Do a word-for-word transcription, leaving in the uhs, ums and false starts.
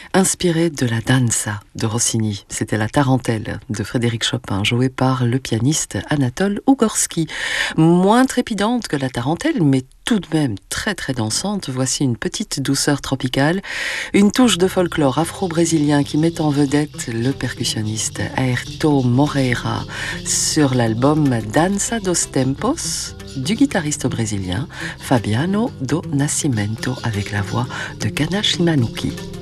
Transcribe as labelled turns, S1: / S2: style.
S1: inspiré de la danza de Rossini. C'était la tarentelle de Frédéric Chopin, jouée par le pianiste Anatole Ougorsky. Moins trépidante que la tarentelle, mais tout de même très très dansante, voici une petite douceur tropicale, une touche de folklore afro-brésilien qui met en vedette le percussionniste Airto Moreira sur l'album Dança dos Tempos du guitariste brésilien Fabiano do Nascimento avec la voix de Kana Shimanuki.